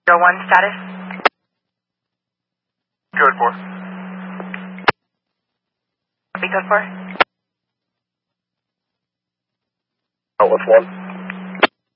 01 status? Code 4. Copy code 4? Outlet 1.